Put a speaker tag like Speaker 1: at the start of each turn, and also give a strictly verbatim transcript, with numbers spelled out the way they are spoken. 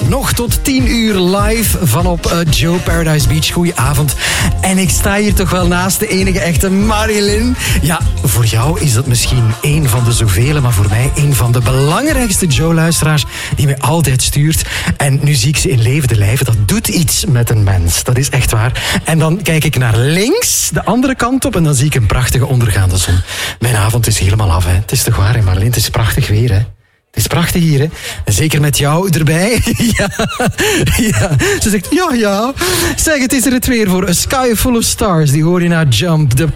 Speaker 1: nog tot tien uur live van op uh, Joe Paradise Beach. Goedenavond. En ik sta hier toch wel naast de enige echte Marilyn. Ja, voor jou is dat misschien één van de zoveel, maar voor mij één van de belangrijkste Joe-luisteraars die mij altijd stuurt. En nu zie ik ze in levende lijven. Dat doet iets met een mens. Dat is echt waar. En dan kijk ik naar links, de andere kant op, en dan zie ik een prachtige ondergaande zon. Mijn avond is helemaal af, hè. Het is toch waar, hè, Marleen? Het is prachtig weer, hè. Het is prachtig hier, hè. En zeker met jou erbij. ja, ja. Ze zegt, ja, ja. Zeg, het is er het weer voor A Sky Full of Stars. Die hoor je naar Jump. De